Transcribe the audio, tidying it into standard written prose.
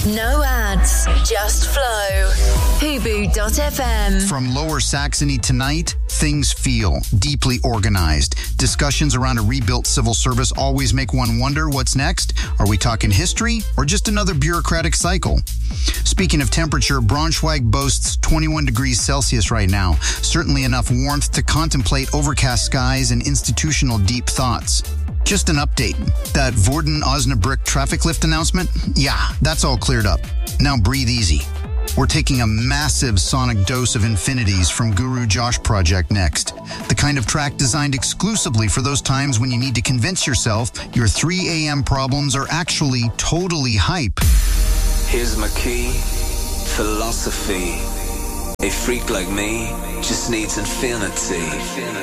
No ads, just flow. Hubu.fm. From Lower Saxony tonight, things feel deeply organized. Discussions around a rebuilt civil service always make one wonder what's next. Are we talking history or just another bureaucratic cycle? Speaking of temperature, Braunschweig boasts 21 degrees Celsius right now. Certainly enough warmth to contemplate overcast skies and institutional deep thoughts. Just an update. That Vorden-Osnabrück traffic lift announcement? Yeah, that's all cleared up. Now breathe easy. We're taking a massive sonic dose of infinities from Guru Josh Project next. The kind of track designed exclusively for those times when you need to convince yourself your 3 a.m. problems are actually totally hype. Here's my key, philosophy. A freak like me just needs infinity.